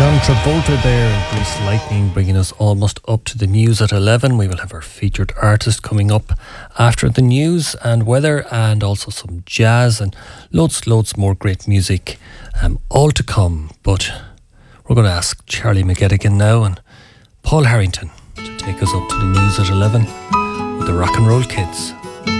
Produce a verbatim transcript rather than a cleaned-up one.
John Travolta there in Grease Lightning, bringing us almost up to the news at eleven. We will have our featured artist coming up after the news and weather, and also some jazz and loads, loads more great music, um, all to come. But we're going to ask Charlie McGettigan now and Paul Harrington to take us up to the news at eleven with the Rock and Roll Kids.